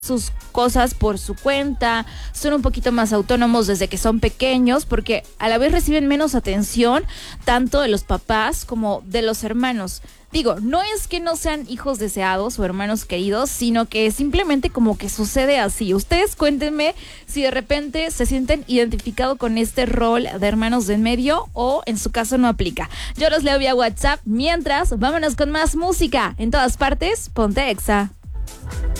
sus cosas por su cuenta, son un poquito más autónomos desde que son pequeños, porque a la vez reciben menos atención tanto de los papás como de los hermanos. Digo, no es que no sean hijos deseados o hermanos queridos, sino que simplemente como que sucede así. Ustedes cuéntenme si de repente se sienten identificados con este rol de hermanos de en medio o en su caso no aplica. Yo los leo vía WhatsApp. Mientras, vámonos con más música. En todas partes, ponte Exa.